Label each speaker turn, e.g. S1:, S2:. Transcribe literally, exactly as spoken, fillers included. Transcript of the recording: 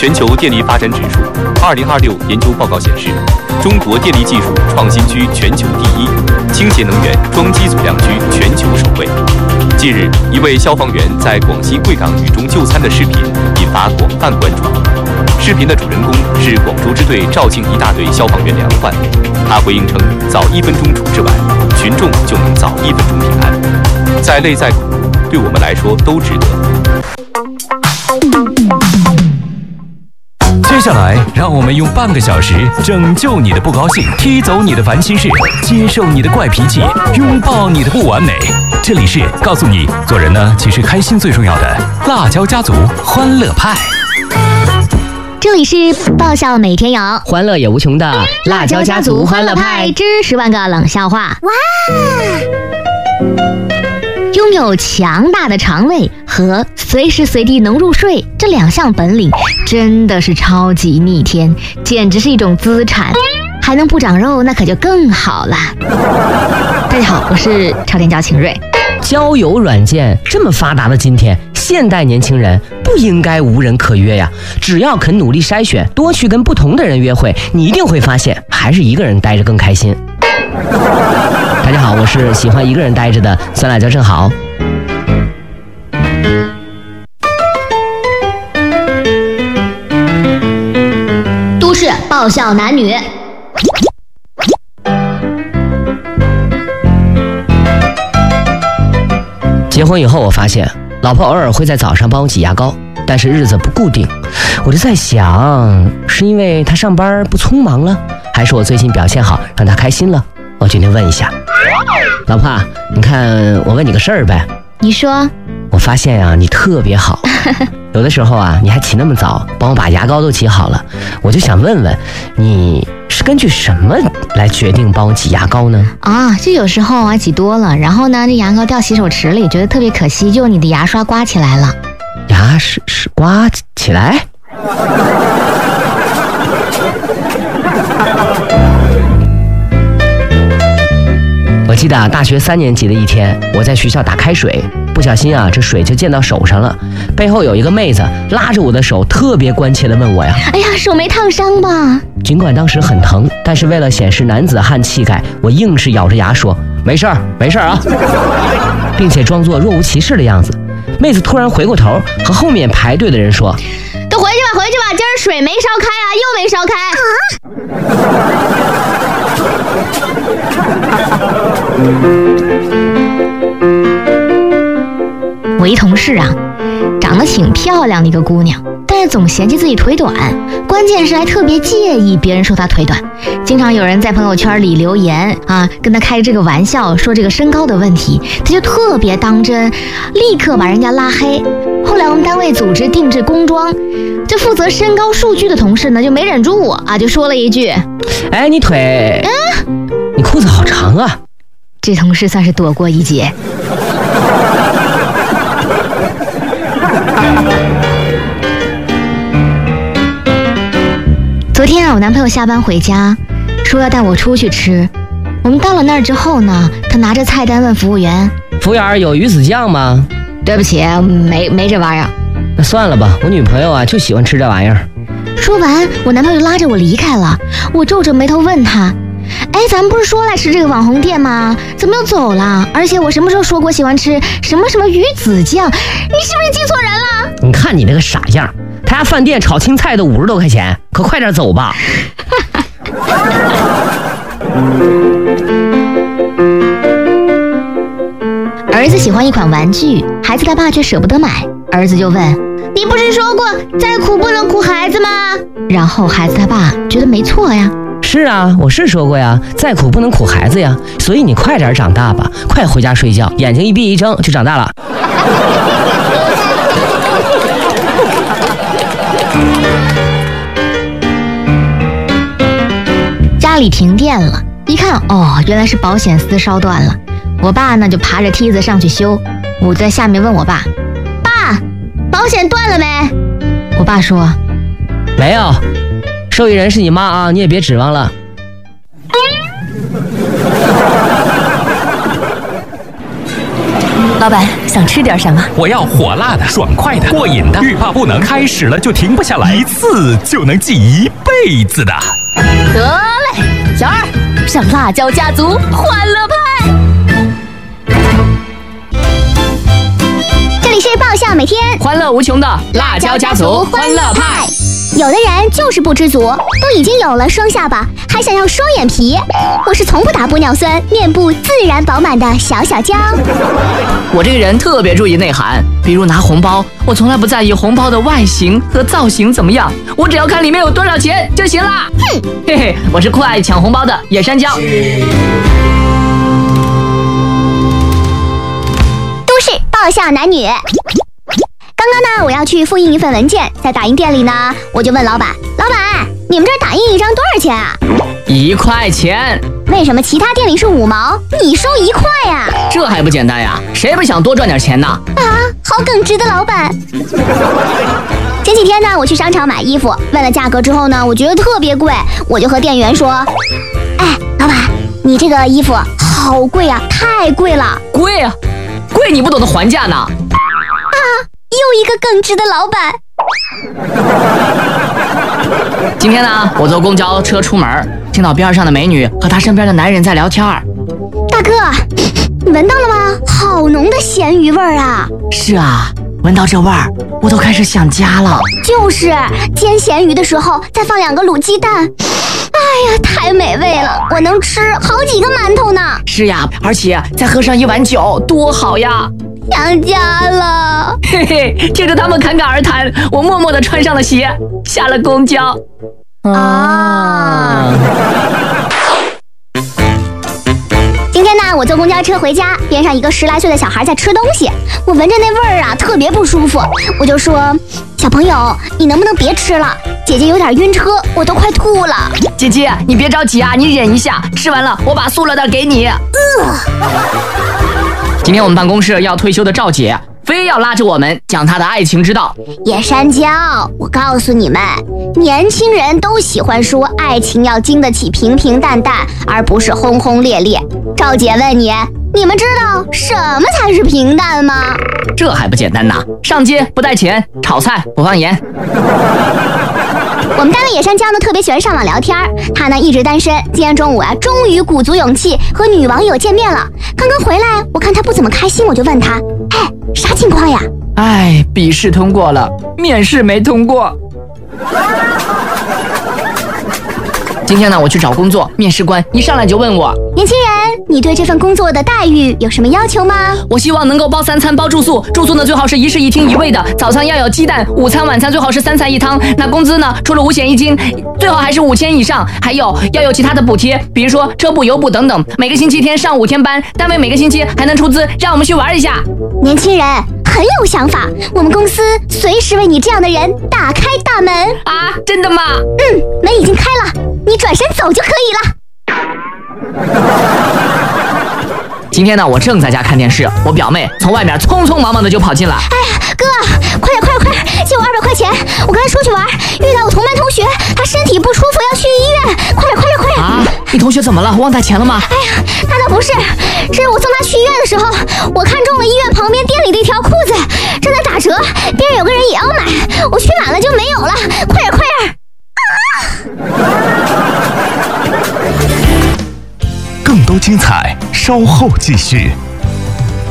S1: 全球电力发展指数二零二六研究报告显示，中国电力技术创新居全球第一，清洁能源装机总量居全球首位。近日，一位消防员在广西贵港雨中就餐的视频引发广泛关注。视频的主人公是广州支队肇庆一大队消防员梁焕，他回应称，早一分钟处置完，群众就能早一分钟平安。再累再苦，对我们来说都值得。
S2: 接下来，让我们用半个小时拯救你的不高兴，踢走你的烦心事，接受你的怪脾气，拥抱你的不完美。这里是告诉你，做人呢，其实开心最重要的辣椒家族欢乐派。
S3: 这里是爆笑每天有，
S4: 欢乐也无穷的
S3: 辣椒家族欢乐派之十万个冷笑话。哇！拥有强大的肠胃和随时随地能入睡这两项本领，真的是超级逆天，简直是一种资产。还能不长肉，那可就更好了。大家好，我是超点娇秦瑞。
S4: 交友软件这么发达的今天，现代年轻人不应该无人可约呀！只要肯努力筛选，多去跟不同的人约会，你一定会发现，还是一个人待着更开心。大家好，我是喜欢一个人待着的酸辣椒正好。
S3: 都市爆笑男女。
S4: 结婚以后，我发现老婆偶尔会在早上帮我挤牙膏，但是日子不固定。我就在想，是因为她上班不匆忙了，还是我最近表现好让她开心了？我决定问一下，老婆，你看我问你个事儿呗。
S3: 你说。
S4: 我发现呀、啊，你特别好，有的时候啊，你还起那么早，帮我把牙膏都挤好了。我就想问问，你是根据什么来决定帮我挤牙膏呢？
S3: 啊，就有时候啊挤多了，然后呢，这牙膏掉洗手池里，觉得特别可惜，就用你的牙刷刮起来了。
S4: 牙是是刮起来？我记得啊，大学三年级的一天，我在学校打开水，不小心啊，这水就溅到手上了。背后有一个妹子拉着我的手，特别关切地问我呀：“
S3: 哎呀，手没烫伤吧？”
S4: 尽管当时很疼，但是为了显示男子汉气概，我硬是咬着牙说：“没事儿，没事儿啊。”并且装作若无其事的样子。妹子突然回过头，和后面排队的人说：“
S3: 都回去吧，回去吧，今儿水没烧开啊，又没烧开。”我一同事啊，长得挺漂亮的一个姑娘，但是总嫌弃自己腿短，关键是还特别介意别人说她腿短，经常有人在朋友圈里留言啊，跟她开这个玩笑，说这个身高的问题，她就特别当真，立刻把人家拉黑。后来我们单位组织定制工装，这负责身高数据的同事呢，就没忍住啊，就说了一句：“
S4: 哎，你腿，嗯，你裤子好长啊。”
S3: 这同事算是躲过一劫。昨天啊，我男朋友下班回家，说要带我出去吃。我们到了那儿之后呢，他拿着菜单问服务员：“
S4: 服务员，有鱼子酱吗？”“
S3: 对不起，没没这玩意儿。”“
S4: 那算了吧，我女朋友啊就喜欢吃这玩意儿。”
S3: 说完，我男朋友就拉着我离开了。我皱着眉头问他：“哎，咱们不是说来吃这个网红店吗？怎么又走了？而且我什么时候说过喜欢吃什么什么鱼子酱？你是不是记错人了？”“
S4: 你看你那个傻样，他家饭店炒青菜都五十多块钱，可快点走吧。”
S3: 儿子喜欢一款玩具，孩子他爸却舍不得买，儿子就问：“你不是说过再苦不能苦孩子吗？”然后孩子他爸觉得没错呀。
S4: 是啊，我是说过呀，再苦不能苦孩子呀，所以你快点长大吧，快回家睡觉，眼睛一闭一睁就长大了。
S3: 家里停电了，一看哦，原来是保险丝烧断了。我爸呢就爬着梯子上去修，我在下面问我爸：“爸，保险断了没？”我爸说：“
S4: 没有。”受益人是你妈啊，你也别指望了。
S5: 老板想吃点什么？
S2: 我要火辣的、爽快的、过瘾的，欲罢不能，开始了就停不下来，一次就能记一辈子的。
S5: 得嘞，小二上辣椒家族欢乐派。
S6: 这里是爆笑每天
S4: 欢乐无穷的辣椒家族欢乐派。
S6: 有的人就是不知足，都已经有了双下巴，还想要双眼皮。我是从不打玻尿酸，面部自然饱满的小小娇。
S4: 我这个人特别注意内涵，比如拿红包，我从来不在意红包的外形和造型怎么样，我只要看里面有多少钱就行啦。哼，嘿嘿，我是酷爱抢红包的野山椒。
S6: 都市爆笑男女。刚刚呢，我要去复印一份文件，在打印店里呢，我就问老板：“老板，你们这儿打印一张多少钱啊？”
S4: 一块钱。
S6: 为什么其他店里是五毛，你收一块呀？
S4: 这还不简单呀？谁不想多赚点钱呢？
S6: 啊，好耿直的老板。前几天呢，我去商场买衣服，问了价格之后呢，我觉得特别贵，我就和店员说：“哎，老板，你这个衣服好贵啊，太贵了。”
S4: 贵啊，贵你不懂得还价呢？
S6: 啊，又一个耿直的老板。
S4: 今天呢，我坐公交车出门，听到边上的美女和她身边的男人在聊天。
S6: 大哥，你闻到了吗？好浓的咸鱼味儿啊！
S4: 是啊，闻到这味儿，我都开始想家了。
S6: 就是煎咸鱼的时候再放两个卤鸡蛋，哎呀，太美味了，我能吃好几个馒头呢。
S4: 是呀，而且再喝上一碗酒，多好呀！
S6: 想家了。
S4: 嘿嘿，听着他们侃侃而谈，我默默地穿上了鞋，下了公交。
S6: 啊！今天呢，我坐公交车回家，边上一个十来岁的小孩在吃东西，我闻着那味儿啊，特别不舒服，我就说：“小朋友，你能不能别吃了？姐姐有点晕车，我都快吐了。”
S4: 姐姐，你别着急啊，你忍一下，吃完了我把塑料袋给你。呃今天我们办公室要退休的赵姐非要拉着我们讲她的爱情之道。
S6: 野山椒，我告诉你们，年轻人都喜欢说爱情要经得起平平淡淡，而不是轰轰烈烈。赵姐问你，你们知道什么才是平淡吗？
S4: 这还不简单呐，上街不带钱，炒菜不放盐。
S6: 我们单位野山椒呢特别喜欢上网聊天，他呢一直单身，今天中午啊终于鼓足勇气和女网友见面了。刚刚回来，我看他不怎么开心，我就问他：“哎，啥情况呀？”
S4: 哎，笔试通过了，面试没通过。今天呢，我去找工作，面试官一上来就问我：“
S6: 年轻人，你对这份工作的待遇有什么要求吗？”
S4: 我希望能够包三餐包住宿，住宿呢最好是一室一厅一卫的，早餐要有鸡蛋，午餐晚餐最好是三菜一汤。那工资呢，除了五险一金，最好还是五千以上，还有要有其他的补贴，比如说车补、油补等等。每个星期天上五天班，单位每个星期还能出资让我们去玩一下。
S6: 年轻人很有想法，我们公司随时为你这样的人打开大门
S4: 啊！真的吗？
S6: 嗯，门已经开了，你转身走就可以了。
S4: 今天呢，我正在家看电视，我表妹从外面匆匆忙忙的就跑进来。
S6: 哎呀，哥，快点快点快点，借我二百块钱！我刚才出去玩，遇到我同班同学，他身体不舒服要去医院，快点快点快点！
S4: 啊，你同学怎么了？忘带钱了吗？
S6: 哎呀，那倒不是，是我送他去医院的时候，我看中了医院旁边店里的一条裤子，正在打折，边上有个人也要买，我去买了就没有了，快点快点！
S7: 更多精彩，稍后继续。